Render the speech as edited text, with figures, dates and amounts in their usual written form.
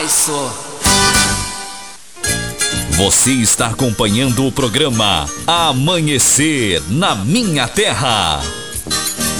só. Você está acompanhando o programa Amanhecer na Minha Terra.